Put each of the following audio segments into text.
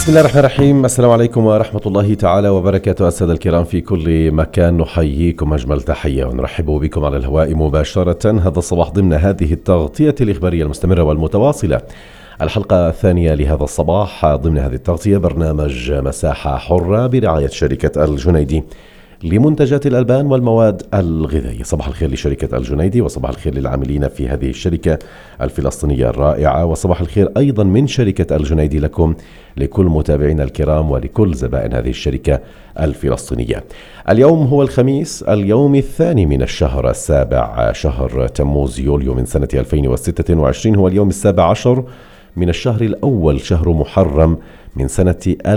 بسم الله الرحمن الرحيم. السلام عليكم ورحمة الله تعالى وبركاته. السادة الكرام في كل مكان، نحييكم أجمل تحية ونرحب بكم على الهواء مباشرة هذا الصباح ضمن هذه التغطية الإخبارية المستمرة والمتواصلة. الحلقة الثانية لهذا الصباح ضمن هذه التغطية برنامج مساحة حرة برعاية شركة الجنيدي لمنتجات الألبان والمواد الغذائية. صباح الخير لشركة الجنيدي، وصباح الخير للعاملين في هذه الشركة الفلسطينية الرائعة، وصباح الخير أيضا من شركة الجنيدي لكم لكل متابعينا الكرام ولكل زبائن هذه الشركة الفلسطينية. اليوم هو الخميس، اليوم الثاني من الشهر السابع، شهر تموز يوليو من سنة 2026، هو اليوم 17 من الشهر الأول، شهر محرم من سنة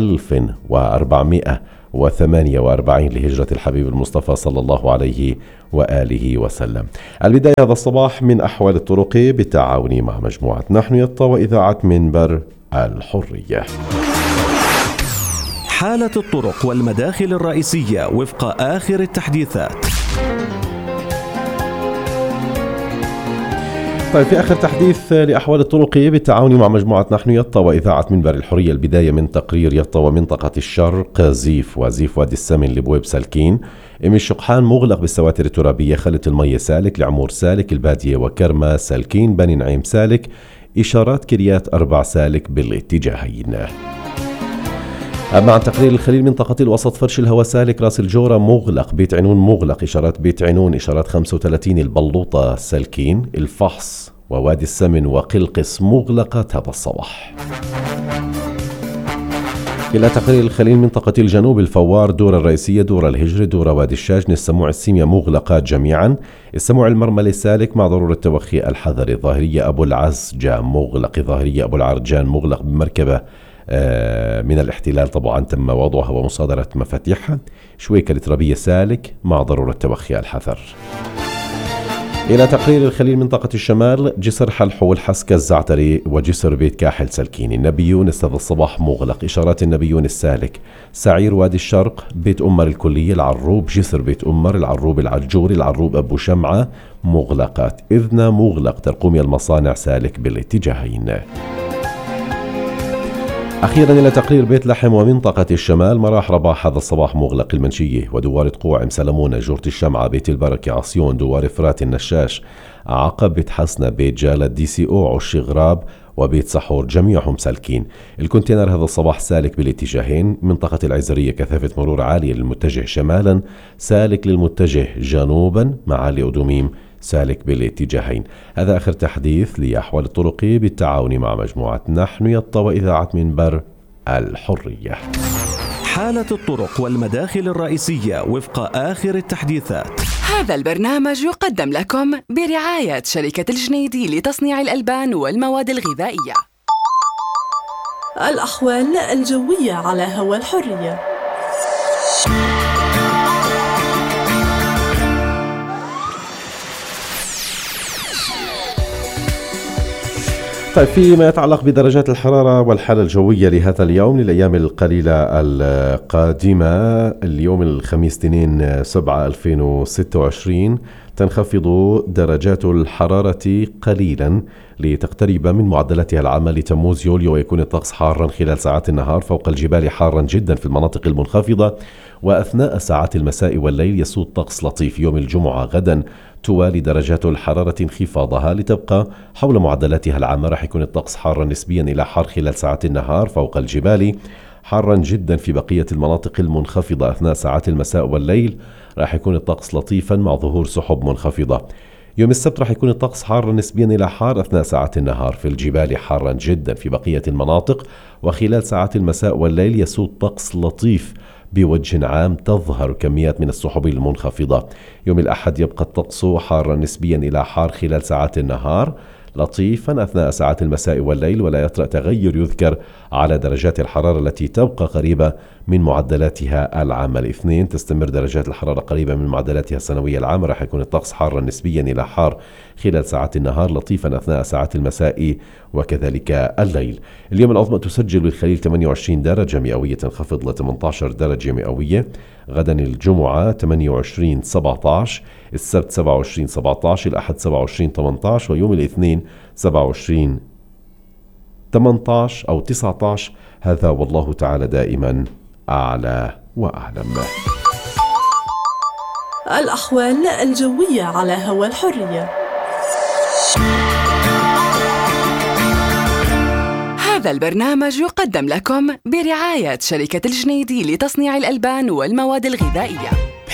1448 لهجرة الحبيب المصطفى صلى الله عليه وآله وسلم. البداية هذا الصباح من أحوال الطرق بالتعاون مع مجموعة نحن يطا وإذاعة منبر الحرية. حالة الطرق والمداخل الرئيسية وفق آخر التحديثات. طيب، في آخر تحديث لأحوال الطرق بالتعاون مع مجموعة نحن يطا وإذاعة منبر الحرية، البداية من تقرير يطا ومنطقة الشرق، زيف وزيف وادي السمن لبويب سالكين، إمي الشقحان مغلق بالسواتر الترابية، خلة المية سالك، العمور سالك، البادية وكرمة سالكين، بني نعيم سالك، إشارات كريات 4 سالك بالاتجاهين. أما عن تقرير الخليل منطقة الوسط، فرش الهواء سالك، راس الجورة مغلق، بيت عنون مغلق، إشارات بيت عنون، إشارات 35 البلوطة سالكين، الفحص ووادي السمن وقلقس مغلقات هذا الصباح. إلى تقرير الخليل منطقة الجنوب، الفوار، دورة الرئيسية، دورة الهجر، دورة وادي الشاجن، السموع السيميا مغلقات جميعا، السموع المرملي سالك مع ضرورة توخي الحذر، الظاهرية أبو العزجان مغلق، الظاهرية أبو العرجان مغلق بمركبة من الاحتلال طبعا تم وضعها ومصادرة مفاتيحها، شويكة الترابية سالك مع ضرورة توخي الحذر. إلى تقرير الخليل منطقة الشمال، جسر حلحو الحسكة الزعتري وجسر بيت كاحل سلكين، النبيون استاذ الصباح مغلق، إشارات النبيون السالك، سعير وادي الشرق، بيت أمر الكلية، العروب، جسر بيت أمر، العروب العجوري، العروب أبو شمعة مغلقات، إذنا مغلق، ترقومي المصانع سالك بالاتجاهين. أخيرا إلى تقرير بيت لحم ومنطقة الشمال، مراح رباح هذا الصباح مغلق، المنشية ودوار قوع سلمونة، جورة الشمعة، بيت البركة، عصيون، دوار فرات، النشاش، عقب، بيت حسنة، بيت جالة، دي سي او، عش غراب وبيت سحور جميعهم سالكين. الكونتينر هذا الصباح سالك بالاتجاهين، منطقة العزرية كثافة مرور عالية للمتجه شمالا، سالك للمتجه جنوبا، معالي أدوميم سالك بالاتجاهين. هذا آخر تحديث لأحوال الطرق بالتعاون مع مجموعة نحن يطا وإذاعة منبر الحرية. حالة الطرق والمداخل الرئيسية وفق آخر التحديثات. هذا البرنامج يقدم لكم برعاية شركة الجنيدي لتصنيع الألبان والمواد الغذائية. الأحوال الجوية على هوا الحرية. طيب، فيما يتعلق بدرجات الحرارة والحالة الجوية لهذا اليوم للأيام القليلة القادمة، اليوم الخميس 2/7/2026 تنخفض درجات الحرارة قليلا لتقترب من معدلاتها العامة لتموز يوليو، ويكون الطقس حارا خلال ساعات النهار، فوق الجبال حارا جدا في المناطق المنخفضة، وأثناء ساعات المساء والليل يسود طقس لطيف. يوم الجمعة غدا توالي درجات الحرارة انخفاضها لتبقى حول معدلاتها العامة، راح يكون الطقس حارا نسبيا إلى حار خلال ساعات النهار، فوق الجبال حارا جدا في بقية المناطق المنخفضة. أثناء ساعات المساء والليل راح يكون الطقس لطيفا مع ظهور سحب منخفضة. يوم السبت راح يكون الطقس حارا نسبيا إلى حار أثناء ساعات النهار، في الجبال حارا جدا في بقية المناطق، وخلال ساعات المساء والليل يسود طقس لطيف بوجه عام، تظهر كميات من السحب المنخفضة. يوم الأحد يبقى الطقس حارا نسبيا إلى حار خلال ساعات النهار، لطيفا أثناء ساعات المساء والليل، ولا يطرأ تغير يذكر على درجات الحرارة التي تبقى قريبة من معدلاتها العامة. الاثنين تستمر درجات الحرارة قريبة من معدلاتها السنوية العامة، راح يكون الطقس حارا نسبيا إلى حار خلال ساعات النهار، لطيفا أثناء ساعات المساء وكذلك الليل. اليوم العظمى تسجل بالخليل 28 درجة مئوية، تنخفض ل 18 درجة مئوية. غدا الجمعة 28 17، السبت 27 17، الأحد 27 18، ويوم الاثنين 27 18 أو 19. هذا والله تعالى دائما أعلى وأعلم. الأحوال الجوية على هوا الحرية. هذا البرنامج يقدم لكم برعاية شركة الجنيدي لتصنيع الألبان والمواد الغذائية.